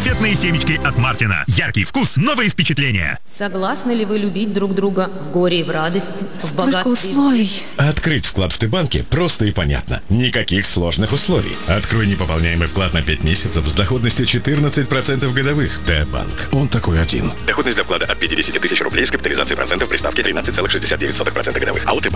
Конфетные семечки от Мартина. Яркий вкус, новые впечатления. Согласны ли вы любить друг друга в горе и в радости, в Столько богатстве? условий. Открыть вклад в Т-банке просто и понятно. Никаких сложных условий. Открой непополняемый вклад на 5 месяцев с доходностью 14% годовых. Т-банк. Он такой один. Доходность для вклада от 50 тысяч рублей с капитализацией процентов при ставке 13,69% годовых. АО Т-банк.